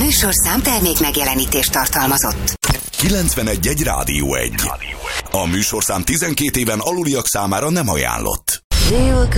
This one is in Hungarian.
műsorszám termék megjelenítést tartalmazott. 91.1 Rádió 1. A műsorszám 12 éven aluliak számára nem ajánlott. They will